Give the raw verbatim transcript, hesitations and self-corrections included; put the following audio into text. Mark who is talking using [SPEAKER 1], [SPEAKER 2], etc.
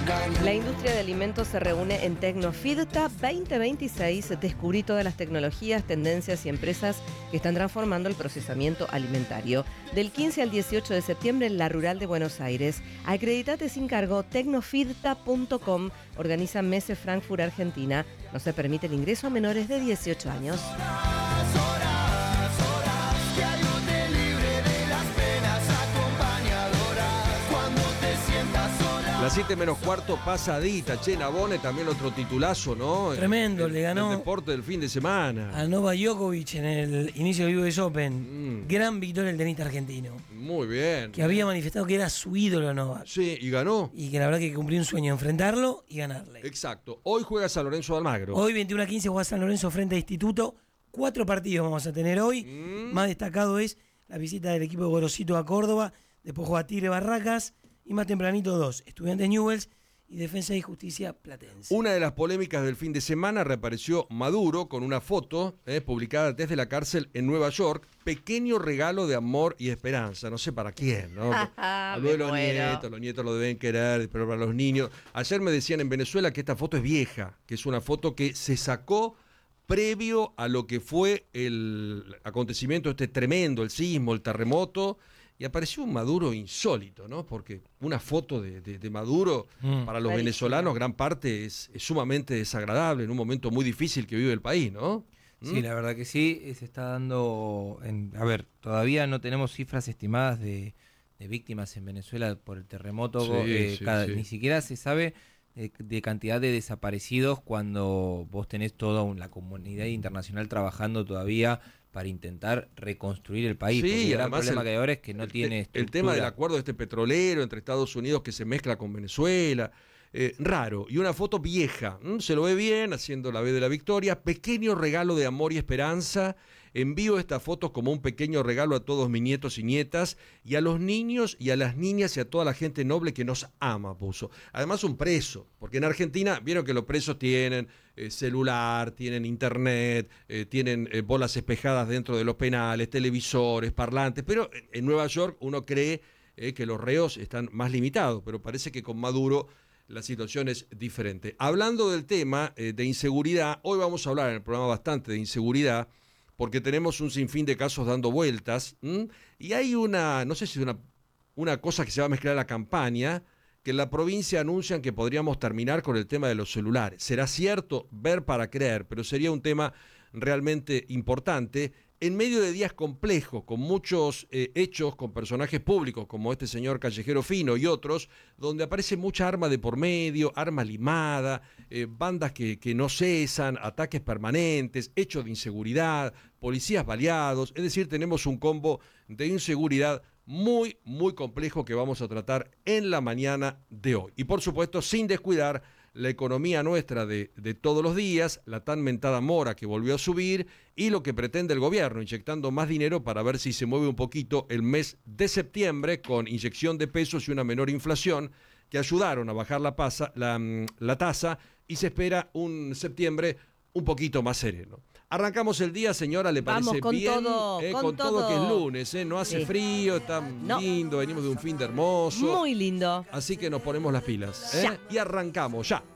[SPEAKER 1] La industria de alimentos se reúne en Tecnofidta veinte veintiséis. Descubrí todas las tecnologías, tendencias y empresas que están transformando el procesamiento alimentario. Del quince al dieciocho de septiembre en La Rural de Buenos Aires. Acreditate sin cargo, tecnofidta punto com. Organiza Messe Frankfurt, Argentina. No se permite el ingreso a menores de dieciocho años.
[SPEAKER 2] Las siete menos cuarto pasadita, che, Nabone, también otro titulazo, ¿no?
[SPEAKER 3] Tremendo,
[SPEAKER 2] el,
[SPEAKER 3] le ganó
[SPEAKER 2] el deporte del fin de semana.
[SPEAKER 3] a Novak Djokovic en el inicio del U S Open.
[SPEAKER 2] Mm.
[SPEAKER 3] Gran victoria del tenista argentino.
[SPEAKER 2] Muy bien.
[SPEAKER 3] Que había manifestado que era su ídolo Novak.
[SPEAKER 2] Sí, y ganó.
[SPEAKER 3] Y que la verdad que cumplió un sueño, enfrentarlo y ganarle.
[SPEAKER 2] Exacto. Hoy juega San Lorenzo de Almagro.
[SPEAKER 3] Hoy veintiuno a quince juega San Lorenzo frente a Instituto. Cuatro partidos vamos a tener hoy.
[SPEAKER 2] Mm.
[SPEAKER 3] Más destacado es la visita del equipo de Gorosito a Córdoba. Después juega Tigre Barracas. Y más tempranito dos, Estudiantes Newell's y Defensa y Justicia Platense.
[SPEAKER 2] Una de las polémicas del fin de semana reapareció Maduro con una foto eh, publicada desde la cárcel en Nueva York. Pequeño regalo de amor y esperanza. No sé para quién, ¿no? Habló de los nietos, los nietos lo deben querer, pero para los niños. Ayer me decían en Venezuela que esta foto es vieja, que es una foto que se sacó previo a lo que fue el acontecimiento este tremendo, el sismo, el terremoto. Y apareció un Maduro insólito, ¿no? Porque una foto de, de, de Maduro mm. para los Rarísimo. venezolanos, gran parte, es, es sumamente desagradable en un momento muy difícil que vive el país, ¿no?
[SPEAKER 4] Sí, ¿Mm? La verdad que sí, se está dando... En, a ver, todavía no tenemos cifras estimadas de, de víctimas en Venezuela por el terremoto. Sí, eh, sí, cada, sí. Ni siquiera se sabe de, de cantidad de desaparecidos cuando vos tenés toda una comunidad internacional trabajando todavía para intentar reconstruir el país.
[SPEAKER 2] Sí,
[SPEAKER 4] el gran
[SPEAKER 2] además
[SPEAKER 4] problema
[SPEAKER 2] el,
[SPEAKER 4] que hay ahora es que no
[SPEAKER 2] el,
[SPEAKER 4] tiene estructura.
[SPEAKER 2] El tema del acuerdo de este petrolero entre Estados Unidos que se mezcla con Venezuela, eh, raro. Y una foto vieja, ¿m? Se lo ve bien, haciendo la B de la victoria. Pequeño regalo de amor y esperanza. Envío estas fotos como un pequeño regalo a todos mis nietos y nietas, y a los niños y a las niñas y a toda la gente noble que nos ama, puso. Además un preso, porque en Argentina vieron que los presos tienen eh, celular, tienen internet, eh, tienen eh, bolas espejadas dentro de los penales, televisores, parlantes, pero en, en Nueva York uno cree eh, que los reos están más limitados, pero parece que con Maduro la situación es diferente. Hablando del tema eh, de inseguridad, hoy vamos a hablar en el programa bastante de inseguridad, porque tenemos un sinfín de casos dando vueltas, ¿m? Y hay una, no sé si es una, una cosa que se va a mezclar a la campaña, que en la provincia anuncian que podríamos terminar con el tema de los celulares. Será cierto, ver para creer, pero sería un tema realmente importante, en medio de días complejos, con muchos eh, hechos, con personajes públicos, como este señor Callejero Fino y otros, donde aparece mucha arma de por medio, arma limada, eh, bandas que, que no cesan, ataques permanentes, hechos de inseguridad, policías baleados, es decir, tenemos un combo de inseguridad muy, muy complejo que vamos a tratar en la mañana de hoy. Y por supuesto, sin descuidar la economía nuestra de, de todos los días, la tan mentada mora que volvió a subir y lo que pretende el gobierno, inyectando más dinero para ver si se mueve un poquito el mes de septiembre con inyección de pesos y una menor inflación que ayudaron a bajar la, pasa, la, la tasa, y se espera un septiembre un poquito más sereno. Arrancamos el día, señora, ¿le parece
[SPEAKER 1] Vamos, con
[SPEAKER 2] bien?
[SPEAKER 1] todo,
[SPEAKER 2] eh,
[SPEAKER 1] con,
[SPEAKER 2] con todo. todo que es lunes, eh, no hace
[SPEAKER 1] sí.
[SPEAKER 2] frío, está no. lindo, venimos de un fin de hermoso.
[SPEAKER 1] Muy lindo.
[SPEAKER 2] Así que nos ponemos las pilas, ¿eh?
[SPEAKER 1] Ya.
[SPEAKER 2] Y arrancamos, ya.